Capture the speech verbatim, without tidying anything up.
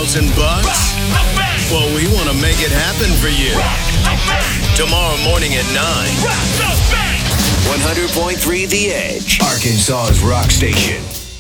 thousand bucks? Well, we want to make it happen for you. Tomorrow morning at nine. one hundred point three The Edge, Arkansas's rock station.